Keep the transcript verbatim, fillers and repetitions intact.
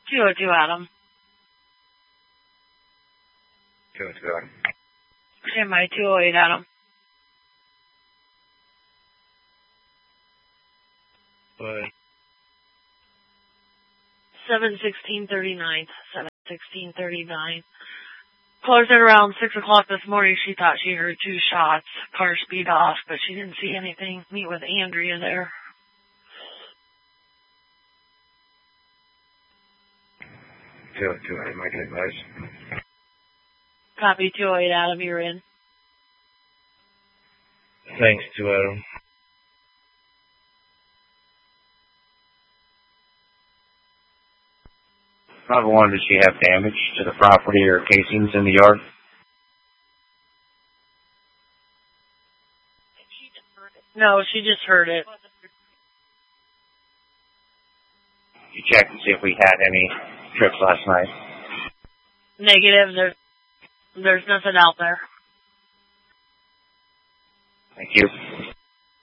two oh two Adam. two oh two Adam. Stand by two oh eight Adam. Bye. seven sixteen thirty-nine. seven sixteen thirty-nine. Closed at around six o'clock this morning. She thought she heard two shots. Car speed off, but she didn't see anything. Meet with Andrea there. two oh two Adam, I can advise. Copy two oh eight Adam, you're in. Thanks, two Adam. five one, did she have damage to the property or casings in the yard? No, she just heard it. You checked to see if we had any trips last night? Negative, there's, there's nothing out there. Thank you.